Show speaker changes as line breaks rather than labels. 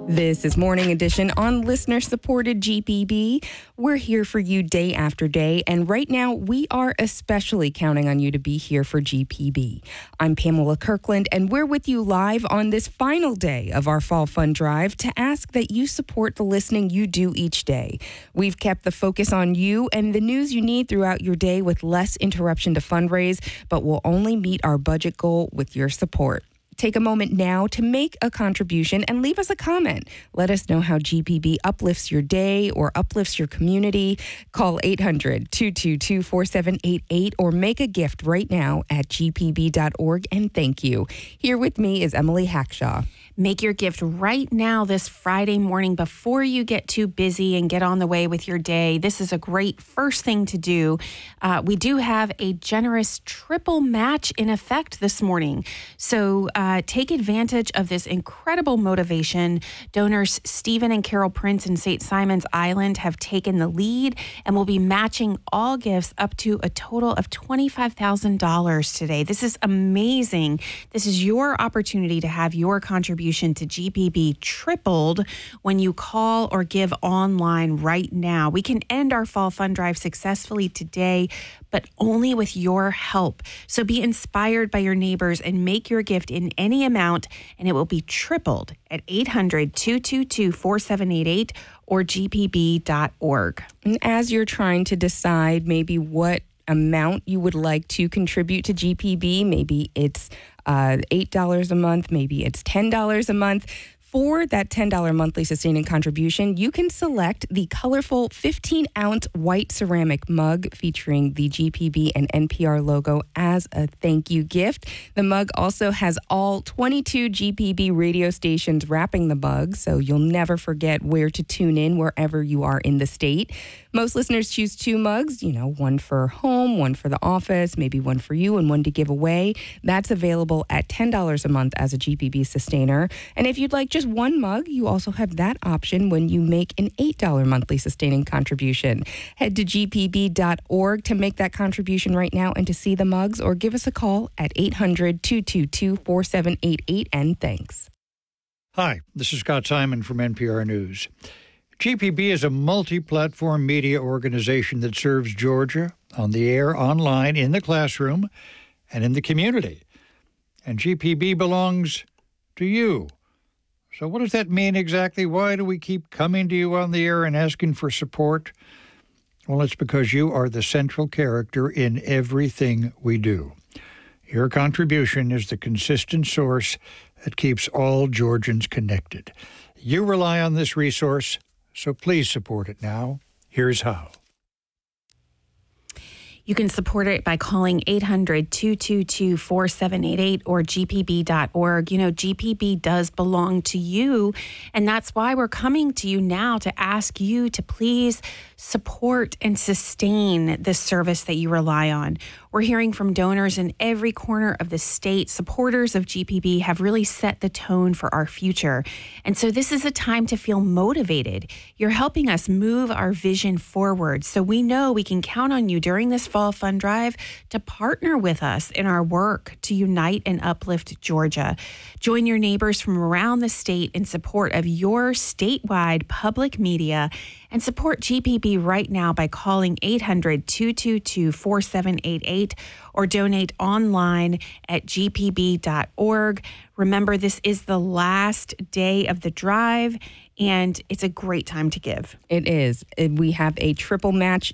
This is Morning Edition on listener-supported GPB. We're here for you day after day, and right now we are especially counting on you to be here for GPB. I'm Pamela Kirkland, and we're with you live on this final day of our Fall Fund Drive to ask that you support the listening you do each day. We've kept the focus on you and the news you need throughout your day with less interruption to fundraise, but we'll only meet our budget goal with your support. Take a moment now to make a contribution and leave us a comment. Let us know how GPB uplifts your day or uplifts your community. Call 800-222-4788 or make a gift right now at gpb.org, and thank you. Here with me is Emily Hackshaw.
Make your gift right now this Friday morning before you get too busy and get on the way with your day. This is a great first thing to do. We do have a generous triple match in effect this morning. So take advantage of this incredible motivation. Donors Stephen and Carol Prince in St. Simon's Island have taken the lead and will be matching all gifts up to a total of $25,000 today. This is amazing. This is your opportunity to have your contribution to GPB tripled when you call or give online right now. We can end our Fall Fund Drive successfully today, but only with your help. So be inspired by your neighbors and make your gift in any amount, and it will be tripled at 800-222-4788 or gpb.org.
And as you're trying to decide maybe what amount you would like to contribute to GPB, maybe it's $8 a month, maybe it's $10 a month. For that $10 monthly sustaining contribution, you can select the colorful 15-ounce white ceramic mug featuring the GPB and NPR logo as a thank you gift. The mug also has all 22 GPB radio stations wrapping the mug, so you'll never forget where to tune in wherever you are in the state. Most listeners choose two mugs, one for home, one for the office, maybe one for you and one to give away. That's available at $10 a month as a GPB sustainer. And if you'd like just one mug, you also have that option when you make an $8 monthly sustaining contribution. Head to gpb.org to make that contribution right now and to see the mugs, or give us a call at 800-222-4788, and thanks.
Hi, this is Scott Simon from NPR News. GPB is a multi-platform media organization that serves Georgia on the air, online, in the classroom, and in the community. And GPB belongs to you. So what does that mean exactly? Why do we keep coming to you on the air and asking for support? Well, it's because you are the central character in everything we do. Your contribution is the consistent source that keeps all Georgians connected. You rely on this resource, so please support it now. Here's how.
You can support it by calling 800-222-4788 or gpb.org. GPB does belong to you, and that's why we're coming to you now to ask you to please support and sustain this service that you rely on. We're hearing from donors in every corner of the state. Supporters of GPB have really set the tone for our future. And so this is a time to feel motivated. You're helping us move our vision forward. So we know we can count on you during this Fall Fund Drive to partner with us in our work to unite and uplift Georgia. Join your neighbors from around the state in support of your statewide public media, and support GPB right now by calling 800-222-4788 or donate online at gpb.org. Remember, this is the last day of the drive, and it's a great time to give.
It is. We have a triple match